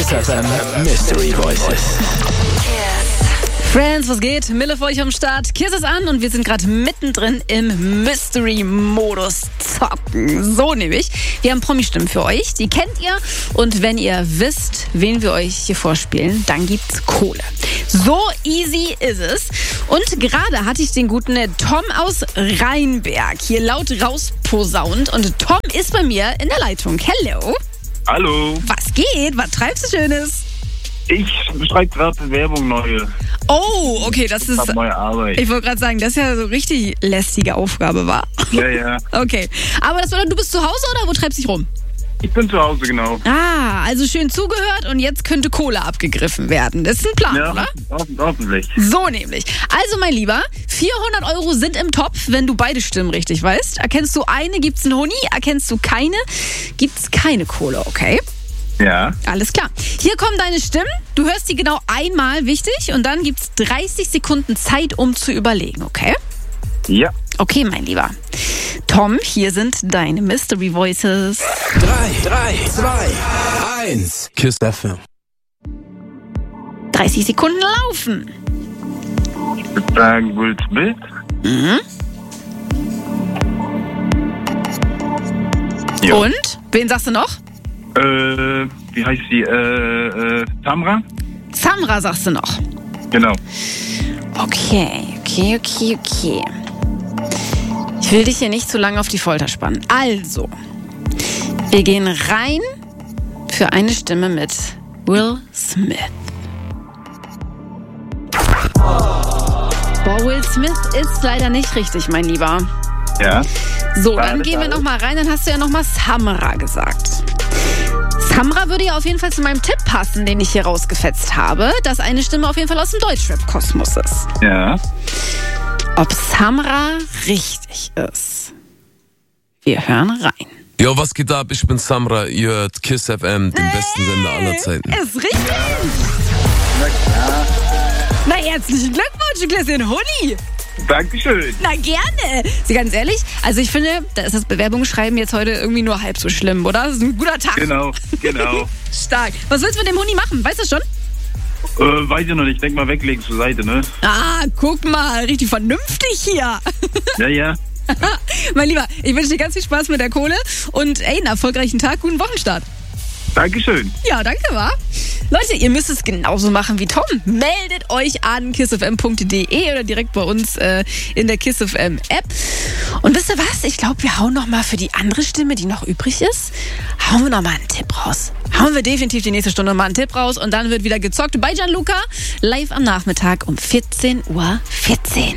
Kiss FM Mystery Voices. Friends, was geht? Mille für euch am Start. Kiss ist an und wir sind gerade mittendrin im Mystery-Modus zocken. So nämlich. Wir haben Promi-Stimmen für euch. Die kennt ihr. Und wenn ihr wisst, wen wir euch hier vorspielen, dann gibt's Kohle. So easy ist es. Und gerade hatte ich den guten Tom aus Rheinberg hier laut rausposaunt. Und Tom ist bei mir in der Leitung. Hello. Hallo. Was geht? Was treibst du Schönes? Ich schreibe gerade Bewerbung neue. Oh, okay, das ist... Neue Arbeit. Ich wollte gerade sagen, das ist ja so richtig lästige Aufgabe, war. Ja. Okay, aber das bedeutet, du bist zu Hause oder wo treibst du dich rum? Ich bin zu Hause, genau. Ah, also schön zugehört und jetzt könnte Kohle abgegriffen werden. Das ist ein Plan, Ja, oder? hoffentlich. So nämlich. Also mein Lieber, 400 € sind im Topf, wenn du beide Stimmen richtig weißt. Erkennst du eine, gibt's einen Huni. Erkennst du keine, gibt's keine Kohle, okay? Ja. Alles klar. Hier kommen deine Stimmen. Du hörst die genau einmal, wichtig. Und dann gibt's 30 Sekunden Zeit, um zu überlegen, okay? Ja. Okay, mein Lieber. Tom, hier sind deine Mystery Voices. 3, 2, 1. Kiss FM. 30 Sekunden laufen. Ich würde sagen Will Smith. Ja. Und? Wen sagst du noch? Wie heißt sie? Tamra? Samra sagst du noch. Genau. Okay. Ich will dich hier nicht zu lange auf die Folter spannen. Also, wir gehen rein für eine Stimme mit Will Smith. Boah, Will Smith ist leider nicht richtig, mein Lieber. Ja. So, dann gehen wir nochmal rein. Dann hast du ja nochmal Samra gesagt. Samra würde ja auf jeden Fall zu meinem Tipp passen, den ich hier rausgefetzt habe, dass eine Stimme auf jeden Fall aus dem Deutschrap-Kosmos ist. Ja. Ob Samra richtig ist? Wir hören rein. Jo, was geht ab? Ich bin Samra, ihr hört Kiss FM, den besten Sender aller Zeiten. Ist richtig! Na klar. Na, herzlichen Glückwunsch, du kriegst den Huni! Dankeschön. Na, gerne! Sie, ganz ehrlich, also ich finde, da ist das Bewerbungsschreiben jetzt heute irgendwie nur halb so schlimm, oder? Das ist ein guter Tag. Genau. Stark. Was willst du mit dem Huni machen? Weißt du schon? Weiß ich noch nicht. Denk mal weglegen zur Seite, ne? Ah, guck mal, richtig vernünftig hier. Ja. Mein Lieber, ich wünsche dir ganz viel Spaß mit der Kohle und einen erfolgreichen Tag, guten Wochenstart. Dankeschön. Ja, danke, wa? Leute, ihr müsst es genauso machen wie Tom. Meldet euch an kissfm.de oder direkt bei uns in der KissFM App. Und wisst ihr was? Ich glaube, wir hauen noch mal für die andere Stimme, die noch übrig ist, hauen wir noch mal einen Tipp raus. Hauen wir definitiv die nächste Stunde noch mal einen Tipp raus und dann wird wieder gezockt bei Gianluca live am Nachmittag um 14:14 Uhr.